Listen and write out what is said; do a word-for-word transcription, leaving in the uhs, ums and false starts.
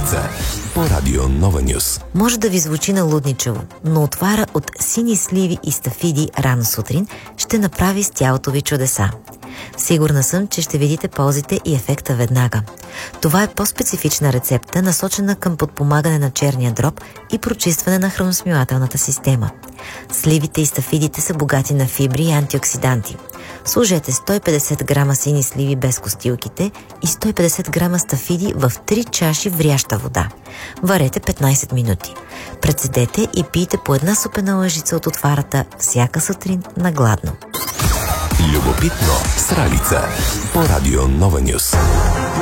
Сралица по радио Нова Нюс. Може да ви звучи налудничаво, но отвара от сини сливи и стафиди рано сутрин ще направи с тялото ви чудеса. Сигурна съм, че ще видите ползите и ефекта веднага. Това е по-специфична рецепта, насочена към подпомагане на черния дроб и прочистване на храносмилателната система. Сливите и стафидите са богати на фибри и антиоксиданти. Сложете сто и петдесет грама сини сливи без костилките и сто и петдесет грама стафиди в три чаши вряща вода. Варете петнайсет минути. Прецедете и пийте по една супена лъжица от отварата всяка сутрин на гладно. Любопитно Сралица по радио Нова Нюс.